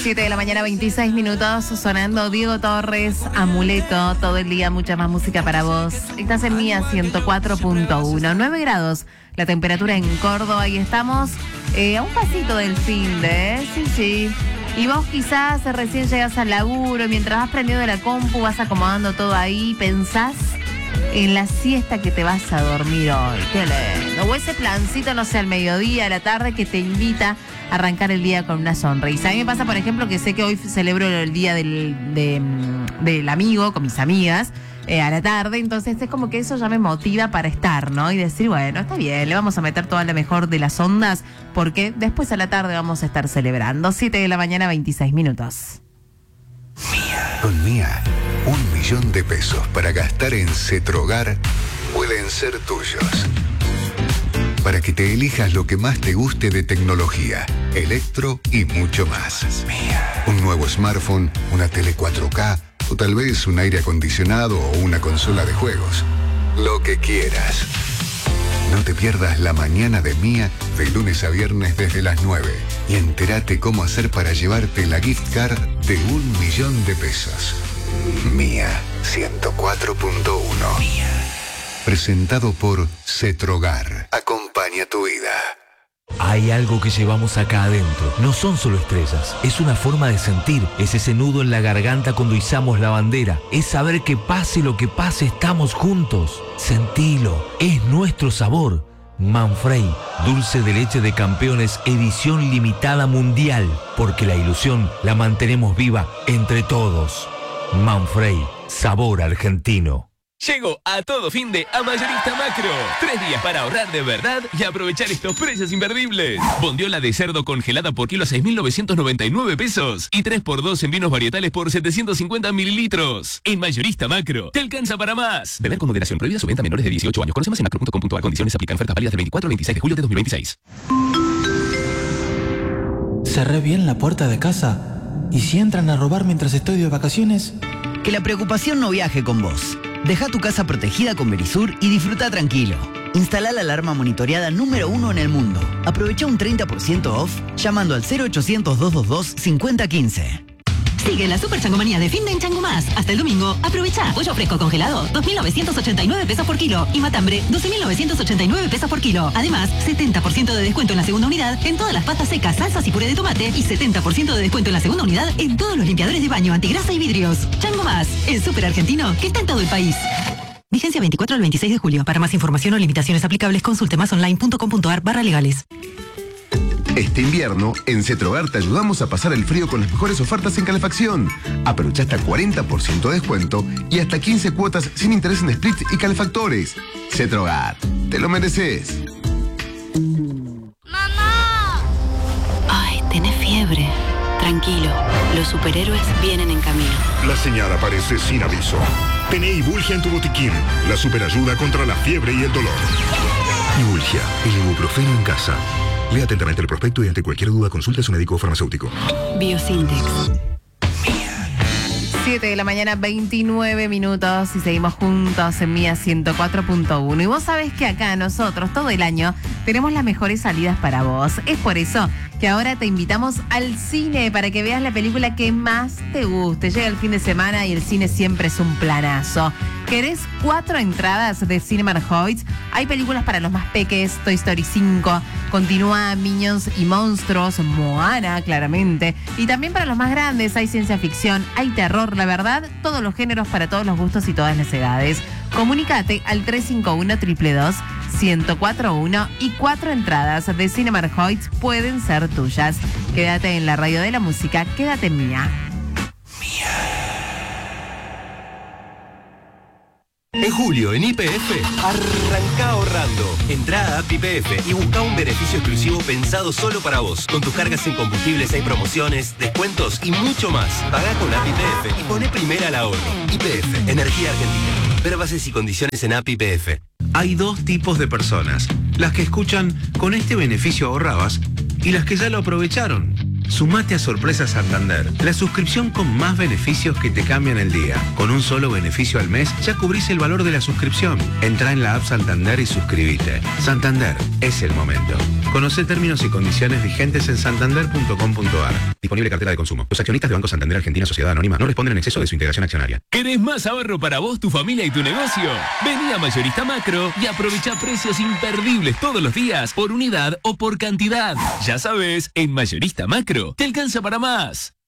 7 de la mañana, 26 minutos, sonando Diego Torres, Amuleto, todo el día, mucha más música para vos. Estás en Mía 104.1, 9 grados la temperatura en Córdoba y estamos a un pasito del fin de, sí. Y vos quizás recién llegas al laburo, mientras vas prendiendo la compu, vas acomodando todo ahí, pensás en la siesta que te vas a dormir hoy. Qué lindo. O ese plancito, no sé, al mediodía, a la tarde, que te invita a arrancar el día con una sonrisa. A mí me pasa, por ejemplo, que sé que hoy celebro el día del amigo con mis amigas a la tarde, entonces es como que eso ya me motiva para estar, ¿no? Y decir, bueno, está bien, le vamos a meter toda la mejor de las ondas, porque después a la tarde vamos a estar celebrando. 7 de la mañana, 26 minutos. Mía. Con Mía, 1 millón de pesos para gastar en Cetrogar pueden ser tuyos. Para que te elijas lo que más te guste de tecnología, electro y mucho más. Mía. Un nuevo smartphone, una tele 4K o tal vez un aire acondicionado o una consola de juegos. Lo que quieras. No te pierdas la mañana de Mía de lunes a viernes desde las 9 y entérate cómo hacer para llevarte la gift card de 1 millón de pesos. Mía 104.1. Mía. Presentado por Cetrogar. Acompaña tu vida. Hay algo que llevamos acá adentro. No son solo estrellas. Es una forma de sentir. Es ese nudo en la garganta cuando izamos la bandera. Es saber que pase lo que pase, estamos juntos. Sentilo. Es nuestro sabor. Manfrey, dulce de leche de campeones, edición limitada mundial. Porque la ilusión la mantenemos viva entre todos. Manfrey, sabor argentino. Llegó a todo fin de a Mayorista Macro. 3 días para ahorrar de verdad y aprovechar estos precios imperdibles. Bondiola de cerdo congelada por kilo a 6.999 pesos. Y 3x2 en vinos varietales por 750 mililitros. En Mayorista Macro, te alcanza para más. Beber con moderación. Prohibida su venta a menores de 18 años. Conoce más en macro.com.ar. Condiciones aplican. Ofertas válidas del 24 al 26 de julio de 2026. Cerré bien la puerta de casa. ¿Y si entran a robar mientras estoy de vacaciones? Que la preocupación no viaje con vos. Deja tu casa protegida con Verisur y disfruta tranquilo. Instala la alarma monitoreada número 1 en el mundo. Aprovecha un 30% off llamando al 0800-222-5015. Sigue la super changomanía de fin de en Chango Más. Hasta el domingo, aprovecha. Pollo fresco congelado, 2.989 pesos por kilo. Y matambre, 12.989 pesos por kilo. Además, 70% de descuento en la segunda unidad en todas las pastas secas, salsas y puré de tomate. Y 70% de descuento en la segunda unidad en todos los limpiadores de baño, antigrasa y vidrios. Chango Más, el súper argentino que está en todo el país. Vigencia 24 al 26 de julio. Para más información o limitaciones aplicables, consulte masonline.com.ar/legales. Este invierno, en Cetrogar te ayudamos a pasar el frío con las mejores ofertas en calefacción. Aprovecha hasta 40% de descuento y hasta 15 cuotas sin interés en splits y calefactores. Cetrogar, te lo mereces. ¡Mamá! Ay, tenés fiebre. Tranquilo, los superhéroes vienen en camino. La señal aparece sin aviso. Tené Ibulgia en tu botiquín, la superayuda contra la fiebre y el dolor. Ibulgia, el ibuprofeno en casa. Lea atentamente el prospecto y ante cualquier duda consulte a su médico farmacéutico. Biosintex. 7 de la mañana, 29 minutos y seguimos juntos en Mía 104.1. Y vos sabés que acá nosotros todo el año tenemos las mejores salidas para vos. Es por eso que ahora te invitamos al cine para que veas la película que más te guste. Llega el fin de semana y el cine siempre es un planazo. ¿Querés 4 entradas de Cinemark Hoyts? Hay películas para los más peques, Toy Story 5, continúa Minions y Monstruos, Moana, claramente. Y también para los más grandes hay ciencia ficción, hay terror, la verdad, todos los géneros para todos los gustos y todas las edades. Comunícate al 351-222-1041 y 4 entradas de Cinemark Hoyts pueden ser tuyas. Quédate en la radio de la música, quédate en Mía. En julio, en YPF, arranca ahorrando. Entrá a App YPF y busca un beneficio exclusivo pensado solo para vos. Con tus cargas en combustibles hay promociones, descuentos y mucho más. Pagá con App YPF y poné primera al ahorro. YPF, Energía Argentina. Ver bases y condiciones en App YPF. Hay 2 tipos de personas. Las que escuchan "con este beneficio ahorrabas" y las que ya lo aprovecharon. Sumate a Sorpresa Santander, la suscripción con más beneficios que te cambian el día. Con un solo beneficio al mes ya cubrís el valor de la suscripción. Entrá en la app Santander y suscríbete. Santander, es el momento. Conoce términos y condiciones vigentes en santander.com.ar. Disponible cartera de consumo. Los accionistas de Banco Santander Argentina Sociedad Anónima no responden en exceso de su integración accionaria. ¿Querés más ahorro para vos, tu familia y tu negocio? Vení a Mayorista Macro y aprovecha precios imperdibles todos los días, por unidad o por cantidad. Ya sabes, en Mayorista Macro te alcanza para más.